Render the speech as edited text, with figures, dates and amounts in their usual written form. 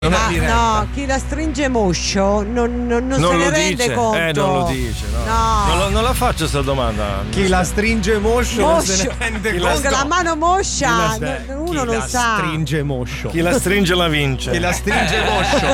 No, chi la stringe moscio non se ne rende conto. Non lo dice, no. Non la faccio sta domanda. Chi la stringe moscio non se ne rende conto. Con la mano moscia uno non sa. Chi la stringe moscio. Chi la stringe la vince. Chi la stringe moscio.